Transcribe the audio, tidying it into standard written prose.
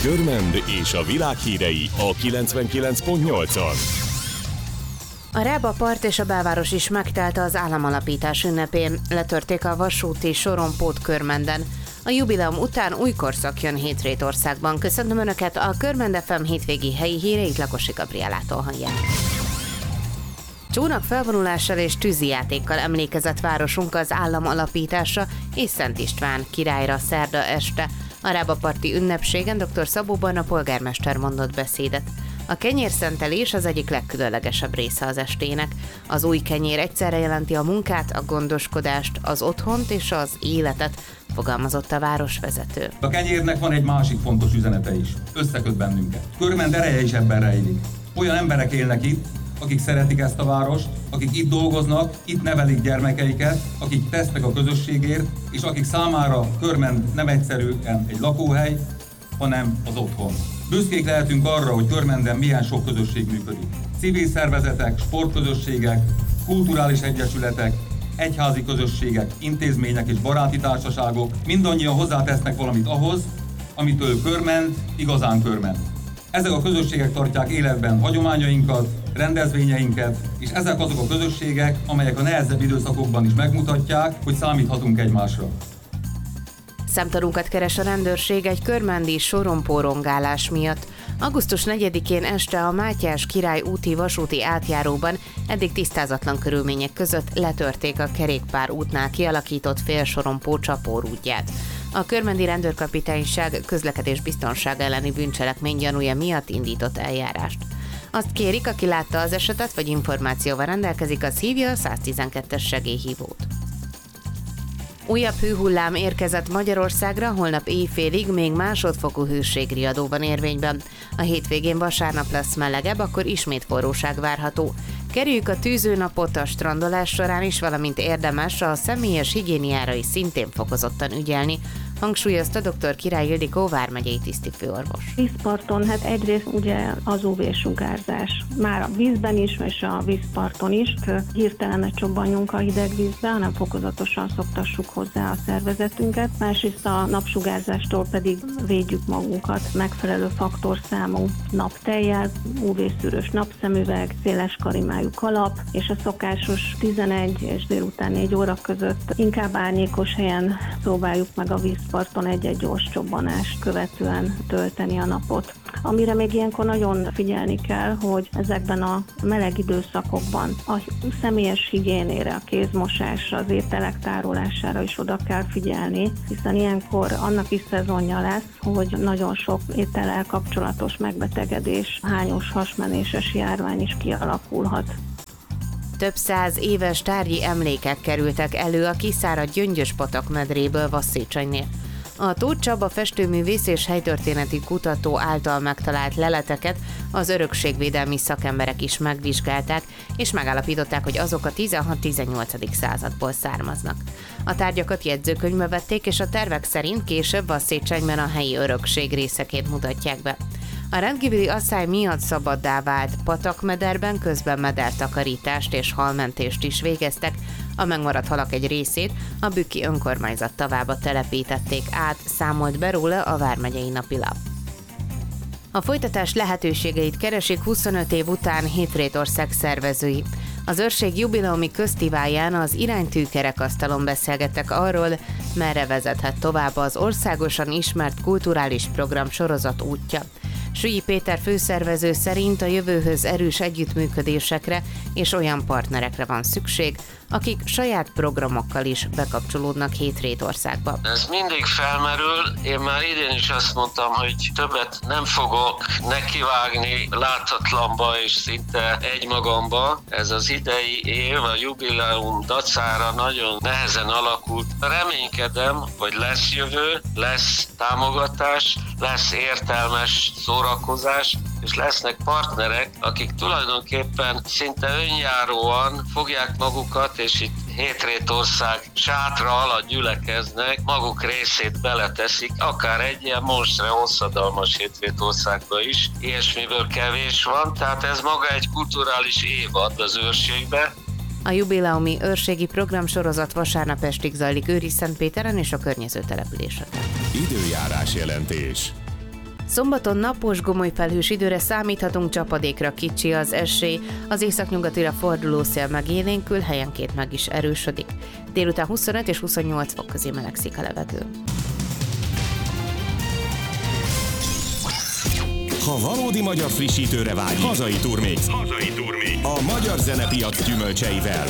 Körmend és a világ hírei a 99.8-on. A Rába part és a belváros is megtelte az államalapítás ünnepén. Letörték a vasúti sorompót Körmenden. A jubileum után új korszak jön Hétvétországban. Köszöntöm Önöket, a Körmend FM hétvégi helyi híreit Lakosi Gabrielától hallják. Csónak felvonulással és tűzijátékkal emlékezett városunk az állam alapításra és Szent István királyra szerda este. A Rába-parti ünnepségen dr. Szabó Barna polgármester mondott beszédet. A kenyérszentelés az egyik legkülönlegesebb része az estének. Az új kenyér egyszerre jelenti a munkát, a gondoskodást, az otthont és az életet, fogalmazott a városvezető. A kenyérnek van egy másik fontos üzenete is. Összeköt bennünket. Körmend ereje is ebben rejlik. Olyan emberek élnek itt, akik szeretik ezt a várost, akik itt dolgoznak, itt nevelik gyermekeiket, akik tesznek a közösségért, és akik számára Körmend nem egyszerűen egy lakóhely, hanem az otthon. Büszkék lehetünk arra, hogy Körmenden milyen sok közösség működik. Civil szervezetek, sportközösségek, kulturális egyesületek, egyházi közösségek, intézmények és baráti társaságok mindannyian hozzátesznek valamit ahhoz, amitől Körmend igazán Körmend. Ezek a közösségek tartják életben hagyományainkat, rendezvényeinket, és ezek azok a közösségek, amelyek a nehezebb időszakokban is megmutatják, hogy számíthatunk egymásra. Szemtanúkat keres a rendőrség egy körmendi sorompórongálás miatt. Augusztus 4-én este a Mátyás király úti vasúti átjáróban eddig tisztázatlan körülmények között letörték a kerékpár útnál kialakított félsorompó csapórútját. A körmendi rendőrkapitányság közlekedésbiztonság elleni bűncselekmény gyanúja miatt indított eljárást. Azt kérik, aki látta az esetet vagy információval rendelkezik, az hívja a 112-es segélyhívót. Újabb hőhullám érkezett Magyarországra, holnap éjfélig még másodfokú hőségriadó van érvényben. A hétvégén vasárnap lesz melegebb, akkor ismét forróság várható. Kerüljük a tűzőnapot a strandolás során is, valamint érdemes a személyes higiéniára is szintén fokozottan ügyelni, hangsúlyozta dr. Király Ildikó vármegyei tisztifőorvos. Vízparton, egyrészt ugye az UV-sugárzás. Már a vízben is, és a vízparton is. Hirtelen ne csobbanjunk a hideg vízbe, hanem fokozatosan szoktassuk hozzá a szervezetünket. Másrészt a napsugárzástól pedig védjük magunkat megfelelő faktorszámú naptejjel, UV-szűrős napszemüveg, széles karimájú kalap, és a szokásos 11 és délután 4 óra között inkább árnyékos helyen próbáljuk meg a vízparton egy gyors csobbanást követően tölteni a napot. Amire még ilyenkor nagyon figyelni kell, hogy ezekben a meleg időszakokban a személyes higiénére, a kézmosásra, az ételek tárolására is oda kell figyelni, hiszen ilyenkor annak is szezonja lesz, hogy nagyon sok étellel kapcsolatos megbetegedés, hányós hasmenéses járvány is kialakulhat. Több 100 éves tárgyi emlékek kerültek elő a kiszáradt Gyöngyös-patak medréből Vasszécsenynél. A Tóth Csaba festőművész és helytörténeti kutató által megtalált leleteket az örökségvédelmi szakemberek is megvizsgálták, és megállapították, hogy azok a 16-18. századból származnak. A tárgyakat jegyzőkönyvbe vették, és a tervek szerint később Vasszécsenyben a helyi örökség részeként mutatják be. A rendkívüli asszály miatt szabaddá vált patakmederben közben medertakarítást és halmentést is végeztek, a megmaradt halak egy részét a Bükki önkormányzat tavába telepítették át, számolt be róla a vármegyei napilap. A folytatás lehetőségeit keresik 25 év után Hétvétország szervezői. Az őrség jubileumi köztiválján az iránytű kerekasztalon beszélgettek arról, merre vezethet tovább az országosan ismert kulturális program sorozat útja. Sülyi Péter főszervező szerint a jövőhöz erős együttműködésekre és olyan partnerekre van szükség, akik saját programokkal is bekapcsolódnak Hétvétországba. Ez mindig felmerül, én már idén is azt mondtam, hogy többet nem fogok nekivágni láthatlanba és szinte egymagamba. Ez az idei év a jubileum dacára nagyon nehezen alakult. Reménykedem, hogy lesz jövő, lesz támogatás, lesz értelmes szórakozás, és lesznek partnerek, akik tulajdonképpen szinte önjáróan fogják magukat, és itt Hétvétország sátra alatt gyülekeznek, maguk részét beleteszik, akár egy ilyen monstre hosszadalmas Hétvétországba is. Ilyesmiből kevés van, tehát ez maga egy kulturális évad az őrségbe. A jubileumi őrségi programsorozat vasárnap estig zajlik Őriszentpéteren és a környező településeken. Időjárás jelentés. Szombaton napos, gomoly felhős időre számíthatunk, csapadékra kicsi az esély, az északnyugatira forduló szél megélénkül, helyenként meg is erősödik. Délután 25 és 28 fok közé melegszik a levegő. Ha valódi magyar frissítőre vágy, hazai Turmix. A magyar zenepiac gyümölcseivel.